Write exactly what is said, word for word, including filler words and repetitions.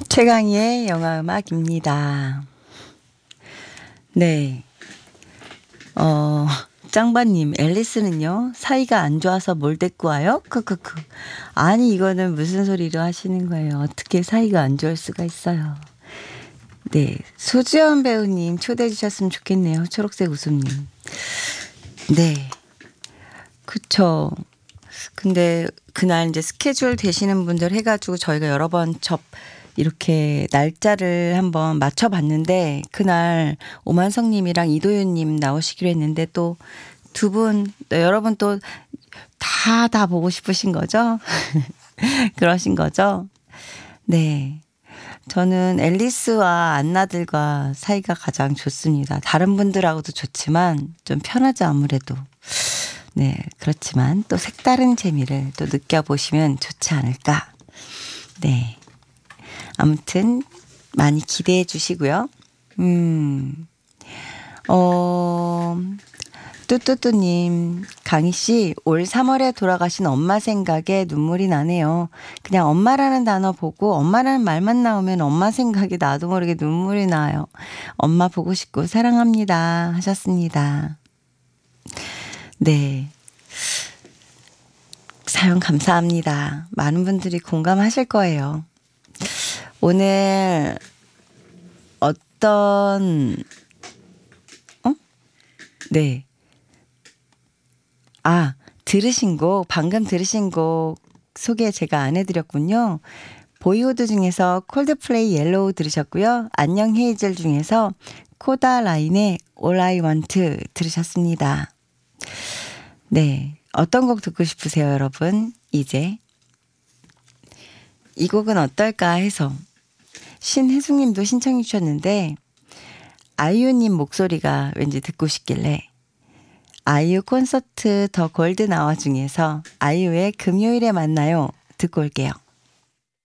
최강희의 영화음악입니다. 네. 어, 짱바님, 앨리스는요, 사이가 안 좋아서 뭘 데리고 와요? 크크크. 아니, 이거는 무슨 소리를 하시는 거예요? 어떻게 사이가 안 좋을 수가 있어요? 네. 소지연 배우님 초대해 주셨으면 좋겠네요. 초록색 웃음님. 네. 그쵸. 근데 그날 이제 스케줄 되시는 분들 해가지고 저희가 여러 번 접, 이렇게 날짜를 한번 맞춰봤는데 그날 오만성님이랑 이도윤님 나오시기로 했는데 또 두 분, 여러분 또 다, 다 보고 싶으신 거죠? 그러신 거죠? 네. 저는 앨리스와 안나들과 사이가 가장 좋습니다. 다른 분들하고도 좋지만 좀 편하죠, 아무래도. 네, 그렇지만 또 색다른 재미를 또 느껴보시면 좋지 않을까. 네. 아무튼 많이 기대해 주시고요. 음, 어, 뚜뚜뚜님, 강희씨, 올 삼월에 돌아가신 엄마 생각에 눈물이 나네요. 그냥 엄마라는 단어 보고 엄마라는 말만 나오면 엄마 생각이 나도 모르게 눈물이 나요. 엄마 보고 싶고 사랑합니다. 하셨습니다. 네. 사연 감사합니다. 많은 분들이 공감하실 거예요. 오늘 어떤, 어? 네. 아, 들으신 곡, 방금 들으신 곡 소개 제가 안 해드렸군요. 보이호드 중에서 콜드플레이 옐로우 들으셨고요. 안녕 헤이즐 중에서 코다라인의 All I Want 들으셨습니다. 네. 어떤 곡 듣고 싶으세요, 여러분? 이제. 이 곡은 어떨까 해서 신혜숙님도 신청해 주셨는데 아이유님 목소리가 왠지 듣고 싶길래 아이유 콘서트 더 골드 나와 중에서 아이유의 금요일에 만나요 듣고 올게요.